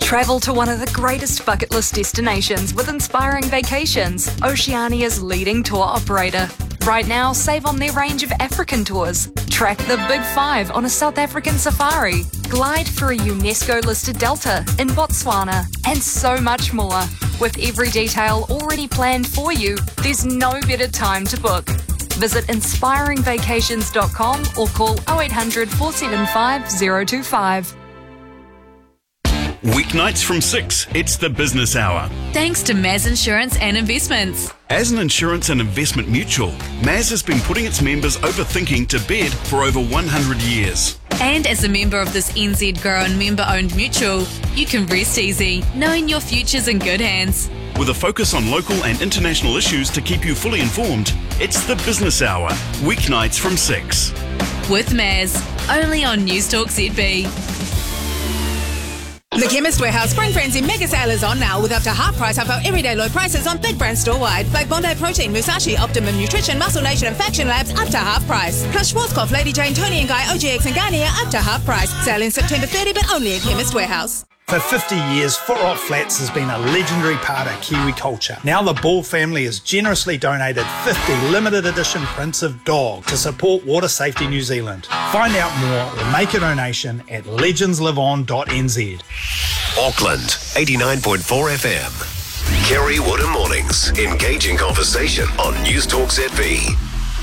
Travel to one of the greatest bucket list destinations with Inspiring Vacations, Oceania's leading tour operator. Right now, save on their range of African tours. Track the Big Five on a South African safari. Glide through a UNESCO-listed delta in Botswana. And so much more. With every detail already planned for you, there's no better time to book. Visit inspiringvacations.com or call 0800 475 025. Weeknights from 6, it's the Business Hour. Thanks to Maz Insurance and Investments. As an insurance and investment mutual, Maz has been putting its members overthinking to bed for over 100 years. And as a member of this NZ Grown member-owned mutual, you can rest easy, knowing your future's in good hands. With a focus on local and international issues to keep you fully informed, it's the Business Hour, weeknights from 6. With Maz, only on Newstalk ZB. The Chemist Warehouse Spring Frenzy Mega Sale is on now with up to half price off our everyday low prices on big brands store-wide. Like Bondi Protein, Musashi, Optimum Nutrition, Muscle Nation and Faction Labs up to half price. Plus Schwarzkopf, Lady Jane, Tony and Guy, OGX and Garnier up to half price. Sale in September 30 but only at Chemist Warehouse. For 50 years, Foot Rot Flats has been a legendary part of Kiwi culture. Now the Ball family has generously donated 50 limited edition prints of dog to support Water Safety New Zealand. Find out more or make a donation at legendslivon.nz. Auckland, 89.4 FM. Kerry Wood Mornings, engaging conversation on Newstalk ZB.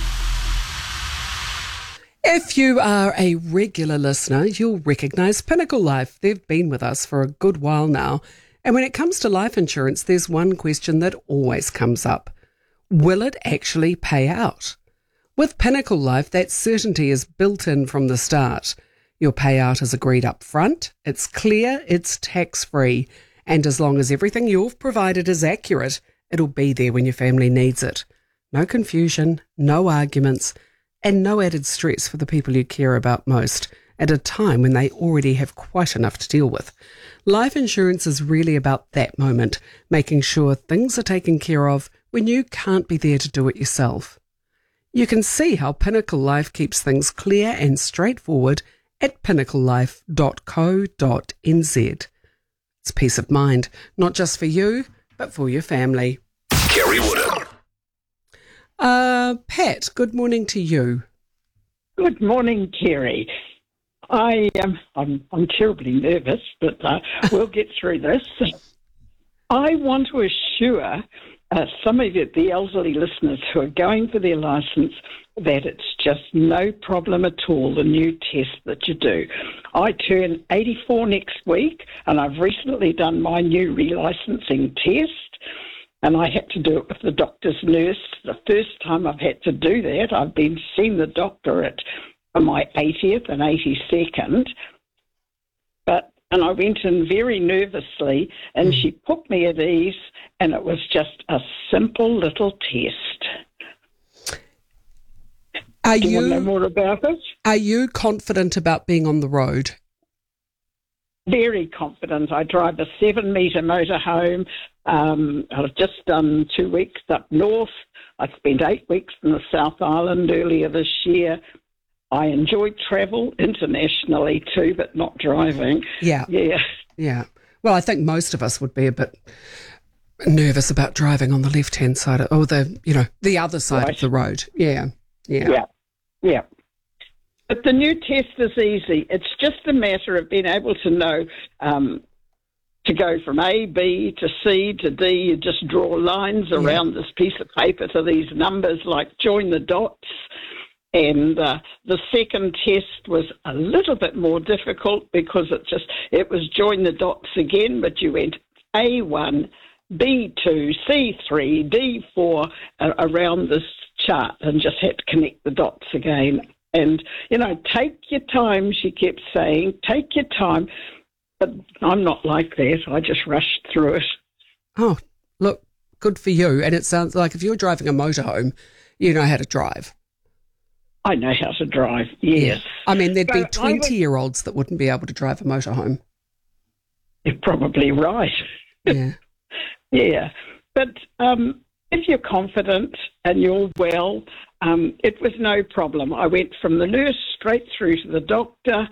If you are a regular listener, you'll recognise Pinnacle Life. They've been with us for a good while now. And when it comes to life insurance, there's one question that always comes up. Will it actually pay out? With Pinnacle Life, that certainty is built in from the start. Your payout is agreed up front, it's clear, it's tax-free, and as long as everything you've provided is accurate, it'll be there when your family needs it. No confusion, no arguments, and no added stress for the people you care about most at a time when they already have quite enough to deal with. Life insurance is really about that moment, making sure things are taken care of when you can't be there to do it yourself. You can see how Pinnacle Life keeps things clear and straightforward at pinnaclelife.co.nz. It's peace of mind, not just for you, but for your family. Kerry Woodham. Pat, good morning to you. Good morning, Kerry. I'm terribly nervous, but we'll get through this. I want to assure some of the elderly listeners who are going for their licence that it's just no problem at all, the new test that you do. I turn 84 next week, and I've recently done my new relicensing test, and I had to do it with the doctor's nurse. The first time I've had to do that, I've been seeing the doctor at my 80th and 82nd, and I went in very nervously, and she put me at ease, and it was just a simple little test. Do you want to know more about it? Are you confident about being on the road? Very confident. I drive a 7-metre motorhome. I've just done 2 weeks up north. I spent 8 weeks in the South Island earlier this year. I enjoy travel internationally too, but not driving. Yeah. Well, I think most of us would be a bit nervous about driving on the left-hand side or the other side of the road. Yeah. But the new test is easy. It's just a matter of being able to know to go from A, B to C to D. You just draw lines around this piece of paper to these numbers, like join the dots. And the second test was a little bit more difficult because it was join the dots again, but you went A1, B2, C3, D4 around this chart and just had to connect the dots again. And, take your time, she kept saying, take your time. But I'm not like that. I just rushed through it. Oh, look, good for you. And it sounds like if you're driving a motorhome, you know how to drive. I know how to drive, yes. Yeah. I mean, there'd be 20-year-olds that wouldn't be able to drive a motorhome. You're probably right. Yeah. Yeah. But if you're confident and you're well, it was no problem. I went from the nurse straight through to the doctor.